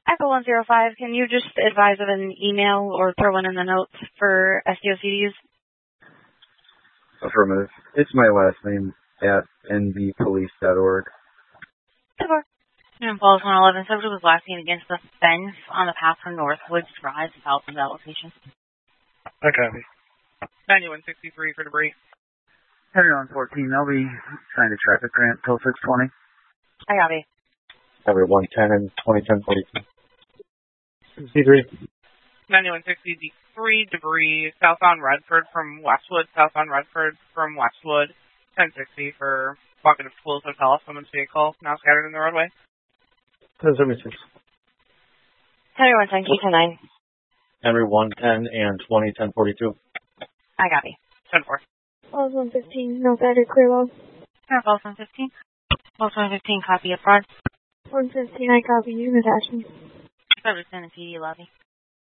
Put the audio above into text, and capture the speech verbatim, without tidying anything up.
Echo one zero five, can you just advise of an email or throw in in the notes for S D O C Ds? Affirmative. It's my last name at n b police dot org. Sure. Falls one eleven, subject was last seen against the fence on the path from Northwoods Drive south of that location. I copy. ninety-one sixty-three for debris. Everyone fourteen, I'll be signed a traffic grant till six twenty. I copy. Every one ten and twenty ten forty-two. sixty-three. ninety-one sixty-three, debris southbound Redford from Westwood, southbound Redford from Westwood. ten sixty for pocket of tools hotel, someone's vehicle now scattered in the roadway. ten seventy-six. Henry one ten, K ten nine. Henry one ten and twenty ten forty-two. I copy. ten four. Falls one fifteen, no better, clear low. Falls one fifteen. Falls one fifteen, copy up front. one fifteen, I copy you, attachment. Service in the P D lobby.